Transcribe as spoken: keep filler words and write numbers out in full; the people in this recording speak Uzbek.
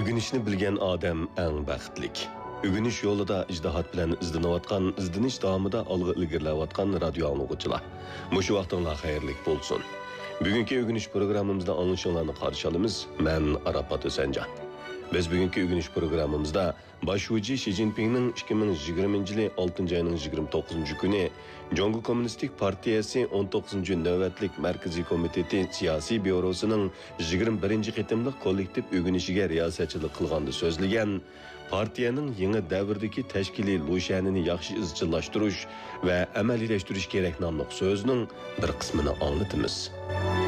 Ügünüşni bilgan odam eng baxtlik. Ügünüş yo'lida ijtihod bilan izlanayotgan, izdinish davomida olg'a ilgarilayotgan radio anglag'uchilar. Mushu vaqtinglar xayrlik bo'lsin. Bugungi ügünüş programmamizda anglashinglarni qarshi olamiz. Men Arafat O'sanjon. Biz bugungi ügünüş programmamizda Başuji Xi Jinpingning ikki ming yigirmanchi yili oltinchi oyning yigirma to'qqizinchi kuni Jongu Kommunistik Partiyasi o'n to'qqizinchi navbatlik Markaziy komiteti siyosiy byurosining yigirma birinchi qitimliq kollektiv ügünüşiga riyosatchilik qilganda so'zlagan partiyaning yangi davrdagi tashkiliy lo'shanini yaxshi izchillashtirish va amaliylashtirish kerak nomli so'zining bir qismini anglatamiz.